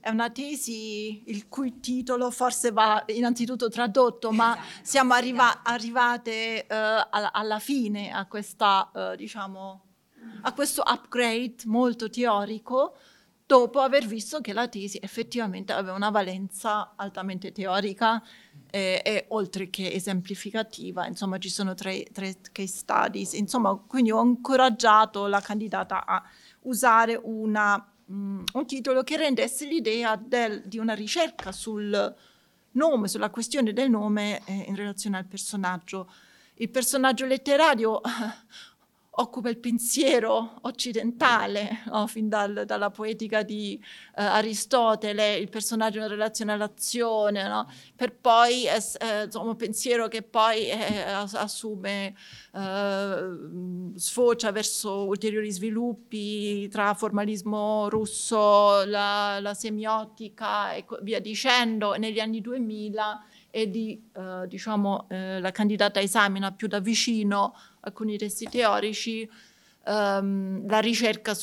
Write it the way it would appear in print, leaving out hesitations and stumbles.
è una tesi il cui titolo forse va innanzitutto tradotto, ma siamo arrivate alla fine a questa, diciamo, a questo upgrade molto teorico, dopo aver visto che la tesi effettivamente aveva una valenza altamente teorica e oltre che esemplificativa. Insomma, ci sono tre case studies. Insomma, quindi ho incoraggiato la candidata a usare un titolo che rendesse l'idea di una ricerca sul nome, sulla questione del nome in relazione al personaggio. Il personaggio letterario occupa il pensiero occidentale, no? Fin dalla poetica di Aristotele, il personaggio in relazione all'azione, no? Per poi insomma, un pensiero che poi assume, sfocia verso ulteriori sviluppi tra formalismo russo, la semiotica e via dicendo. Negli anni 2000 e diciamo, la candidata esamina più da vicino alcuni testi teorici, la ricerca